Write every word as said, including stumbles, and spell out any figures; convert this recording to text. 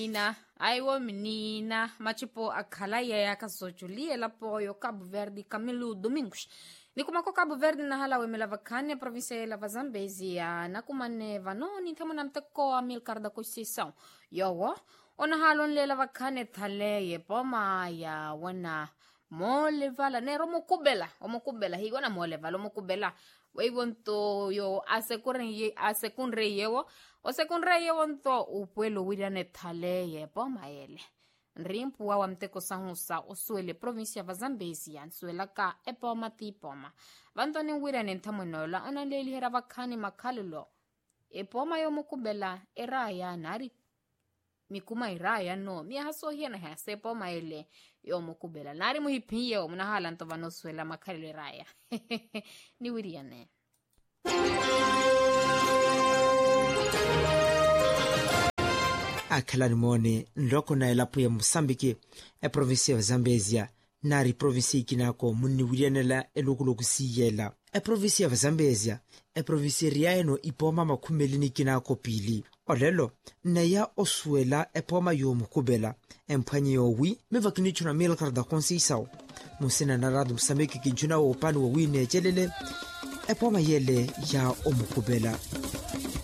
Ina aiwo menina machipo akhalaya yakasojulie lapoyo Cabo Verde Camilo Domingos ni kumako Cabo Verde na halawe melavakane província la Zambezia na kumane vanoni tamo namteko Amilcar da Conceição yowo ona halon le lavakane thaleye poma ya wana mole vala nero mokubela omokubela higona mole vala mokubela weivonto yo asekunre asekunre yewo o sekunre yewo nto upuelo wirane thaleye poma ele Rimpu wa mteko sangusa osuele provincia va Zambezia nsuela ka epoma tipoma vantoni wirane ntamonola analeli hera vakani makalilo epoma yo mokubela eraya nari mikuma iraya no mi haso hiena ha sepoma ele yo mokubela nari muhipiye o munahala nto vanosuela makalilo eraya ni wiriane akhalani mone nloko na elapu ya Mosambiki e provinsia ya Zambezia nari provinsia ikinako munni wirianela elokoloku siyela e provinsia ya Zambezia e provinsia riaeno ipoma makumelini kinako pili olelo na ya osuela epoma yo mukubela empanye yowi mevakinichu na Amilcar da Conceição musina na radu Mosambiki kinchuna wa upani wa wine chelele epoma yele ya omukubela